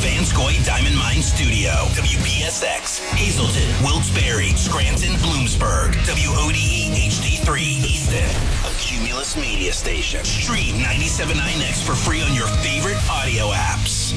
Vanscoy Diamond Mine Studio. WPSX, Hazleton, Wilkes-Barre, Scranton, Bloomsburg. WODE HD3, Easton. A Cumulus media station. Stream 97.9X for free on your favorite audio apps.